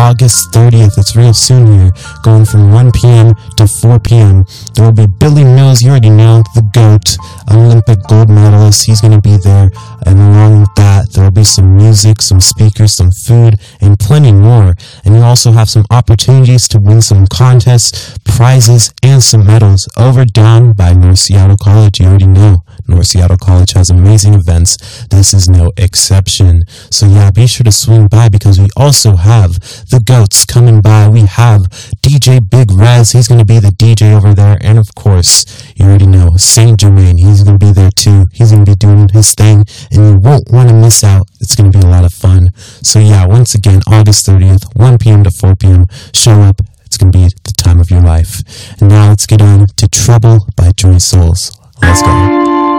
August 30th. It's real soon here, going from 1 p.m. to 4 p.m. There will be Billy Mills, you already know, the GOAT, Olympic gold medalist. He's going to be there, and along with that, there will be some music, some speakers, some food, and plenty more. And you also have some opportunities to win some contests, prizes, and some medals over down by North Seattle College. You already know North Seattle College has amazing events. This is no exception. So yeah, be sure to swing by, because we also have the GOATs coming by. We have DJ Big Rez. He's going to be the DJ over there. And of course, you already know Saint Germain. He's going to be there too. He's going to be doing his thing, and you won't want to miss out. It's going to be a lot of fun. So yeah, once again, August 30th, 1 p.m. to 4 p.m. Show up. It's going to be the time of your life. And now let's get on to Trouble by Joy Souls. Let's go.